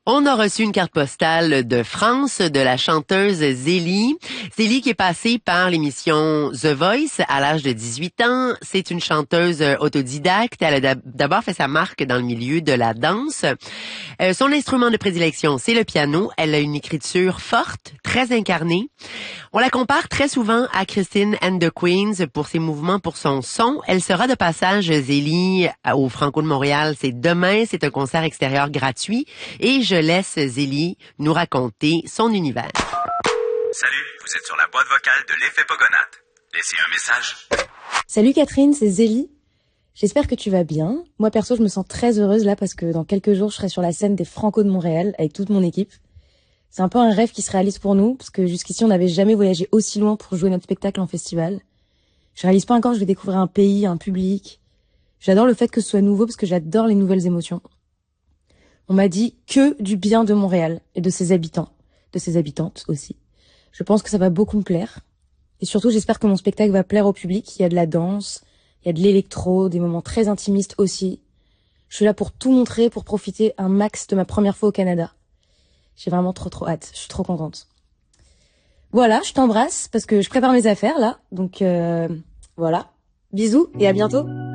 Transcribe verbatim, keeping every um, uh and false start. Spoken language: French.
On a reçu une carte postale de France de la chanteuse Zélie. Zélie qui est passée par l'émission The Voice à l'âge de dix-huit ans. C'est une chanteuse autodidacte. Elle a d'abord fait sa marque dans le milieu de la danse. Euh, son instrument de prédilection, c'est le piano. Elle a une écriture forte, très incarnée. On la compare très souvent à Christine and the Queens pour ses mouvements, pour son son. Elle sera de passage, Zélie, au Franco de Montréal. C'est demain, c'est un concert extérieur gratuit. Et je laisse Zélie nous raconter son univers. Salut, vous êtes sur la boîte vocale de l'effet Pogonat. Laissez un message. Salut Catherine, c'est Zélie. J'espère que tu vas bien. Moi perso, je me sens très heureuse là parce que dans quelques jours, je serai sur la scène des Franco de Montréal avec toute mon équipe. C'est un peu un rêve qui se réalise pour nous parce que jusqu'ici, on n'avait jamais voyagé aussi loin pour jouer notre spectacle en festival. Je réalise pas encore, je vais découvrir un pays, un public. J'adore le fait que ce soit nouveau parce que j'adore les nouvelles émotions. On m'a dit que du bien de Montréal et de ses habitants, de ses habitantes aussi. Je pense que ça va beaucoup me plaire. Et surtout, j'espère que mon spectacle va plaire au public. Il y a de la danse, il y a de l'électro, des moments très intimistes aussi. Je suis là pour tout montrer, pour profiter un max de ma première fois au Canada. J'ai vraiment trop trop hâte, je suis trop contente. Voilà, je t'embrasse parce que je prépare mes affaires là. Donc euh, voilà, bisous et à bientôt.